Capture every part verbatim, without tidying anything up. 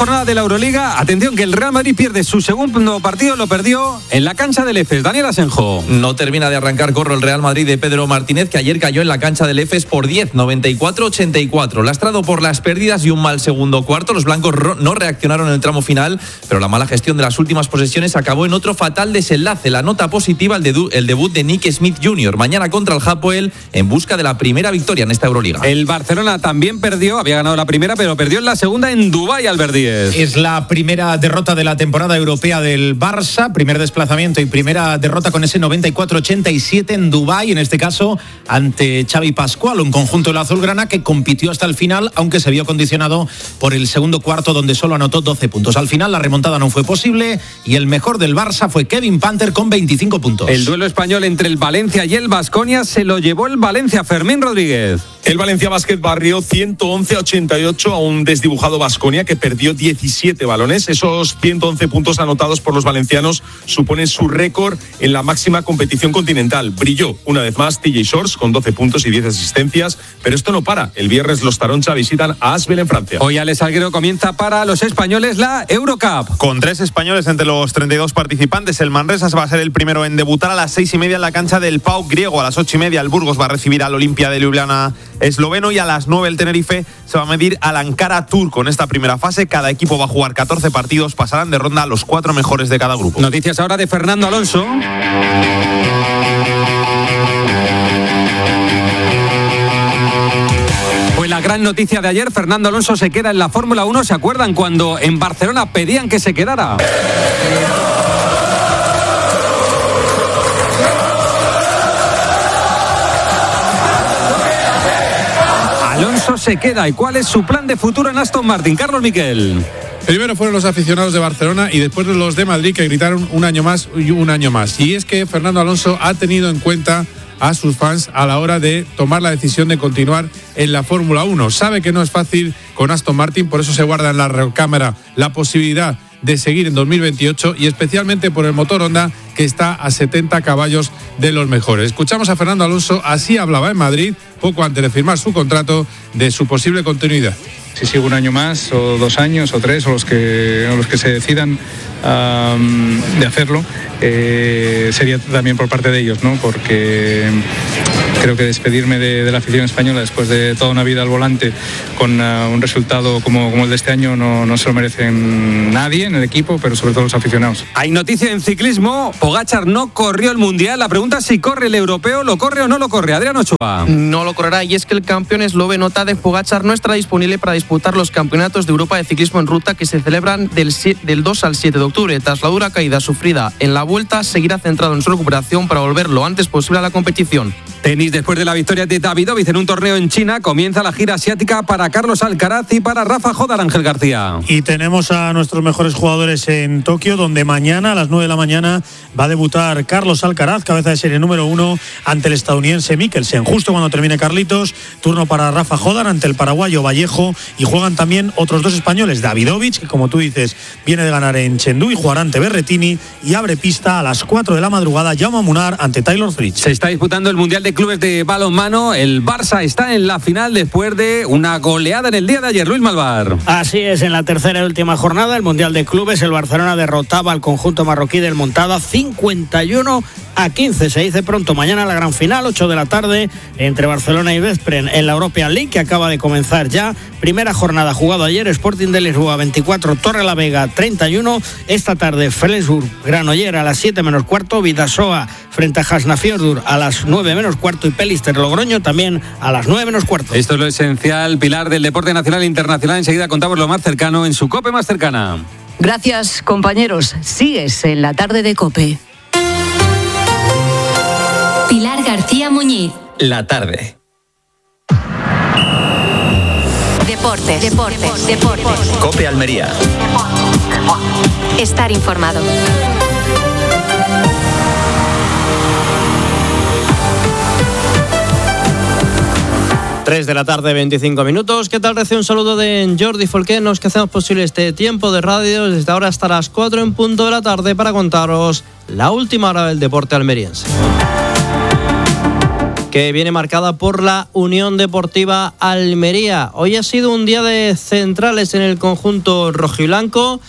jornada de la Euroliga. Atención que el Real Madrid pierde su segundo partido, lo perdió en la cancha del Efes. Daniel Asenjo. No termina de arrancar corro el Real Madrid de Pedro Martínez, que ayer cayó en la cancha del Efes por diez, noventa y cuatro a ochenta y cuatro. Lastrado por las pérdidas y un mal segundo cuarto, los blancos no reaccionaron en el tramo final, pero la mala gestión de las últimas posesiones acabó en otro fatal desenlace. La nota positiva, el, de, el debut de Nick Smith junior mañana contra el Hapoel en busca de la primera victoria en esta Euroliga. El Barcelona también perdió, había ganado la primera, pero perdió en la segunda en Dubái, Albert Díez. Es la primera derrota de la temporada europea del Barça, primer desplazamiento y primera derrota con ese noventa y cuatro a ochenta y siete en Dubái, en este caso ante Xavi Pascual, un conjunto del azulgrana que compitió hasta el final, aunque se vio condicionado por el segundo cuarto donde solo anotó doce puntos. Al final la remontada no fue posible y el mejor del Barça fue Kevin Panther con veinticinco puntos. El duelo español entre el Valencia y el Baskonia se lo llevó el Valencia. Fermín Rodríguez. El Valencia Basket barrió ciento once a ochenta y ocho a un desdibujado Baskonia que perdió diecisiete balones. Esos ciento once puntos anotados por los valencianos suponen su récord en la máxima competición continental. Brilló una vez más T J Shorts con doce puntos y diez asistencias, pero esto no para. El viernes los Taroncha visitan a Asbel en Francia. Hoy Alex Alguero comienza para los españoles la Eurocup. Con tres españoles entre los treinta y dos participantes, el Manresa va a ser el primero en debutar a las seis y media en la cancha del P A O K griego. A las ocho y media el Burgos va a recibir al Olimpia de Ljubljana esloveno y a las nueve el Tenerife se va a medir al Ankara turco. En esta primera fase cada equipo va a jugar catorce partidos, pasarán de ronda a los cuatro mejores de cada grupo. Noticias ahora de Fernando Alonso. Pues la gran noticia de ayer, Fernando Alonso se queda en la Fórmula uno. ¿Se acuerdan cuando en Barcelona pedían que se quedara? Alonso se queda. ¿Y cuál es su plan de futuro en Aston Martin? Carlos Miquel. Primero fueron los aficionados de Barcelona y después los de Madrid que gritaron un año más y un año más. Y es que Fernando Alonso ha tenido en cuenta a sus fans a la hora de tomar la decisión de continuar en la Fórmula uno. Sabe que no es fácil con Aston Martin, por eso se guarda en la recámara la posibilidad de seguir en dos mil veintiocho y especialmente por el motor Honda que está a setenta caballos de los mejores. Escuchamos a Fernando Alonso, así hablaba en Madrid poco antes de firmar su contrato, de su posible continuidad. Si sigo un año más o dos años o tres o los que, o los que se decidan um, de hacerlo, eh, sería también por parte de ellos, ¿no? Porque creo que despedirme de, de la afición española después de toda una vida al volante con uh, un resultado como, como el de este año no, no se lo merecen nadie en el equipo, pero sobre todo los aficionados. Hay noticia en ciclismo, Pogačar no corrió el Mundial. La pregunta es si corre el europeo, ¿lo corre o no lo corre? Adrián Ochoa. No lo correrá y es que el campeón esloveno Tadej Pogačar no estará disponible para disputar los campeonatos de Europa de ciclismo en ruta que se celebran del, del dos al siete de octubre. Tras la dura caída sufrida en la vuelta, seguirá centrado en su recuperación para volver lo antes posible a la competición. Tenis, después de la victoria de Davidovich en un torneo en China, comienza la gira asiática para Carlos Alcaraz y para Rafa Jodar, Ángel García. Y tenemos a nuestros mejores jugadores en Tokio, donde mañana a las nueve de la mañana va a debutar Carlos Alcaraz, cabeza de serie número uno, ante el estadounidense Mikkelsen. Justo cuando termine Carlitos, turno para Rafa Jodar ante el paraguayo Vallejo, y juegan también otros dos españoles, Davidovich, que como tú dices, viene de ganar en Chengdu, y jugará ante Berrettini, y abre pista a las cuatro de la madrugada Jaume Munar ante Taylor Fritz. Se está disputando el Mundial de Clubes de balonmano. El Barça está en la final después de una goleada en el día de ayer. Luis Malvar. Así es, en la tercera y última jornada del Mundial de Clubes, el Barcelona derrotaba al conjunto marroquí del Montada cincuenta y uno a quince. Se dice pronto, mañana la gran final, ocho de la tarde, entre Barcelona y Veszprém en la European League, que acaba de comenzar ya. Primera jornada jugado ayer, Sporting de Lisboa veinticuatro, Torrelavega treinta y uno. Esta tarde Flensburg Granollers a las siete menos cuarto, Vidasoa frente a Hafnarfjörður a las nueve menos cuarto y Pelister Logroño también a las nueve menos cuarto. Esto es lo esencial, Pilar, del deporte nacional e internacional. Enseguida contamos lo más cercano en su COPE más cercana. Gracias, compañeros. Sigues en la tarde de COPE. Pilar García Muñiz. La tarde. Deportes, deportes, deportes. COPE Almería. Estar informado. tres de la tarde, veinticinco minutos. ¿Qué tal? Recibe un saludo de Jordi Folquenos, que hacemos posible este tiempo de radio desde ahora hasta las cuatro en punto de la tarde para contaros la última hora del deporte almeriense. que viene marcada por la Unión Deportiva Almería. Hoy ha sido un día de centrales en el conjunto rojiblanco.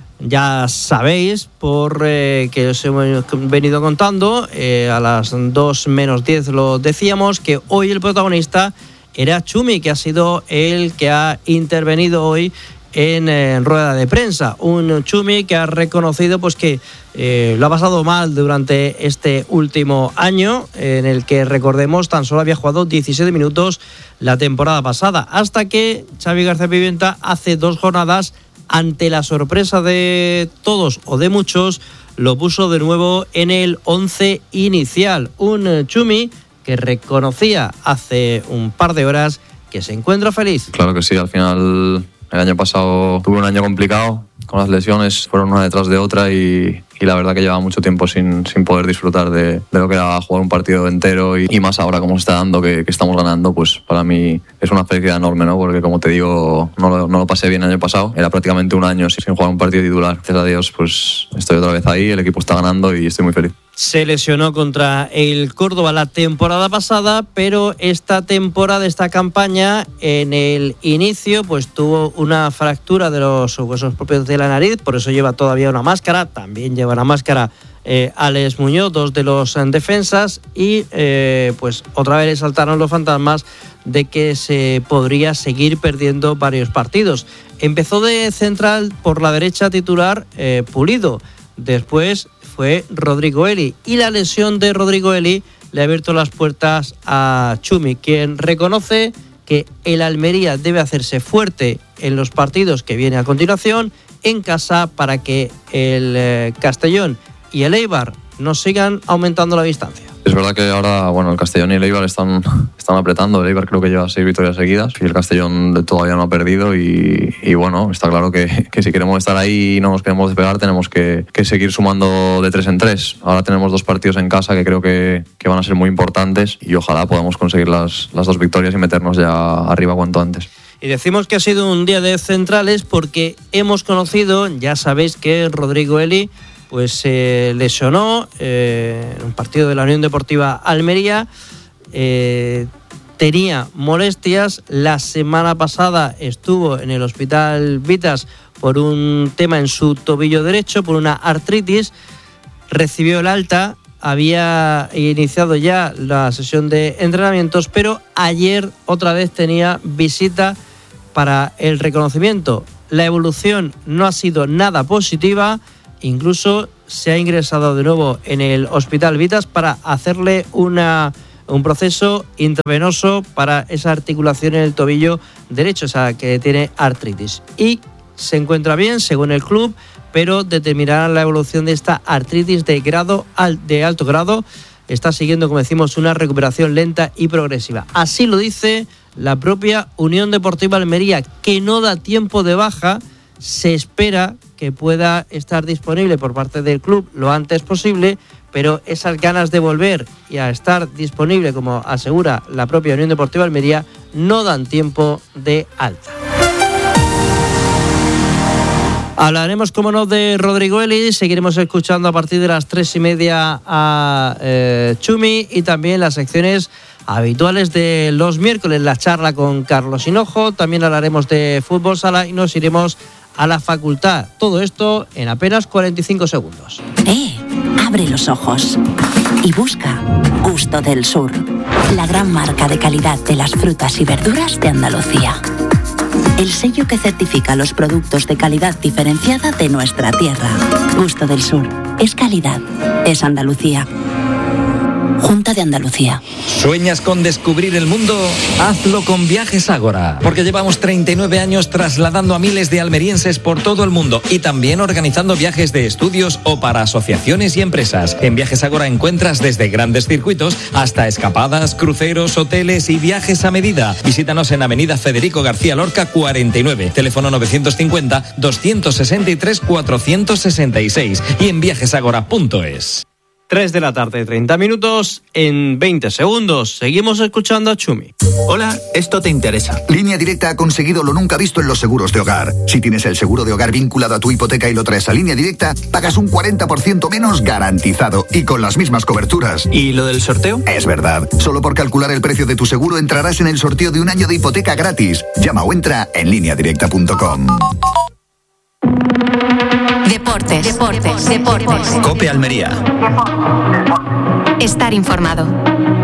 Ya sabéis, por eh, que os he venido contando, eh, a las dos menos diez lo decíamos, que hoy el protagonista era Chumi, que ha sido el que ha intervenido hoy en, en rueda de prensa. Un Chumi que ha reconocido pues que eh, lo ha pasado mal durante este último año, en el que, recordemos, tan solo había jugado diecisiete minutos la temporada pasada, hasta que Xavi García Pimienta hace dos jornadas, ante la sorpresa de todos o de muchos, lo puso de nuevo en el once inicial. Un Chumi que reconocía hace un par de horas que se encuentra feliz. Claro que sí, al final el año pasado tuve un año complicado, con las lesiones fueron una detrás de otra y, y la verdad que llevaba mucho tiempo sin, sin poder disfrutar de, de lo que era jugar un partido entero y, y más ahora como se está dando que, que estamos ganando, pues para mí es una felicidad enorme, ¿no? Porque como te digo, no lo, no lo pasé bien el año pasado, era prácticamente un año sin jugar un partido titular. Gracias a Dios pues estoy otra vez ahí, el equipo está ganando y estoy muy feliz. Se lesionó contra el Córdoba la temporada pasada, pero esta temporada, esta campaña, en el inicio, pues tuvo una fractura de los huesos propios de la nariz, por eso lleva todavía una máscara, también lleva una máscara eh, Alex Muñoz, dos de los eh, defensas, y eh, pues otra vez le saltaron los fantasmas de que se podría seguir perdiendo varios partidos. Empezó de central por la derecha titular eh, Pulido, después fue Rodrigo Eli, y la lesión de Rodrigo Eli le ha abierto las puertas a Chumi, quien reconoce que el Almería debe hacerse fuerte en los partidos que viene a continuación en casa para que el eh, Castellón y el Eibar no sigan aumentando la distancia. Es verdad que ahora, bueno, el Castellón y el Eibar están, están apretando. El Eibar creo que lleva seis victorias seguidas y el Castellón todavía no ha perdido y, y bueno, está claro que, que si queremos estar ahí y no nos queremos despegar tenemos que, que seguir sumando de tres en tres. Ahora tenemos dos partidos en casa que creo que, que van a ser muy importantes y ojalá podamos conseguir las, las dos victorias y meternos ya arriba cuanto antes. Y decimos que ha sido un día de centrales porque hemos conocido, ya sabéis que Rodrigo Eli pues se eh, lesionó eh, en un partido de la Unión Deportiva Almería, eh, tenía molestias, la semana pasada estuvo en el Hospital Vitas por un tema en su tobillo derecho, por una artritis, recibió el alta, había iniciado ya la sesión de entrenamientos, pero ayer otra vez tenía visita para el reconocimiento. La evolución no ha sido nada positiva. Incluso se ha ingresado de nuevo en el Hospital Vitas para hacerle una, un proceso intravenoso para esa articulación en el tobillo derecho, o sea, que tiene artritis. Y se encuentra bien, según el club, pero determinarán la evolución de esta artritis de, grado, de alto grado. Está siguiendo, como decimos, una recuperación lenta y progresiva. Así lo dice la propia Unión Deportiva Almería, que no da tiempo de baja. Se espera que pueda estar disponible por parte del club lo antes posible, pero esas ganas de volver y a estar disponible, como asegura la propia Unión Deportiva Almería, no dan tiempo de alta. Hablaremos, como no, de Rodrigo Eli. Seguiremos escuchando a partir de las tres y media a eh, Chumi y también las secciones habituales de los miércoles, la charla con Carlos Hinojo. También hablaremos de fútbol sala y nos iremos a la facultad. Todo esto en apenas cuarenta y cinco segundos. ¡Eh! Abre los ojos y busca Gusto del Sur, la gran marca de calidad de las frutas y verduras de Andalucía. El sello que certifica los productos de calidad diferenciada de nuestra tierra. Gusto del Sur. Es calidad. Es Andalucía. Junta de Andalucía. ¿Sueñas con descubrir el mundo? Hazlo con Viajes Ágora, porque llevamos treinta y nueve años trasladando a miles de almerienses por todo el mundo y también organizando viajes de estudios o para asociaciones y empresas. En Viajes Ágora encuentras desde grandes circuitos hasta escapadas, cruceros, hoteles y viajes a medida. Visítanos en Avenida Federico García Lorca cuarenta y nueve, teléfono novecientos cincuenta, doscientos sesenta y tres, cuatrocientos sesenta y seis y en viajes ágora punto es. tres de la tarde, treinta minutos, en veinte segundos. Seguimos escuchando a Chumi. Hola, esto te interesa. Línea Directa ha conseguido lo nunca visto en los seguros de hogar. Si tienes el seguro de hogar vinculado a tu hipoteca y lo traes a Línea Directa, pagas un cuarenta por ciento menos garantizado y con las mismas coberturas. ¿Y lo del sorteo? Es verdad. Solo por calcular el precio de tu seguro entrarás en el sorteo de un año de hipoteca gratis. Llama o entra en línea directa punto com. Deportes, deportes, deportes. COPE Almería. Estar informado.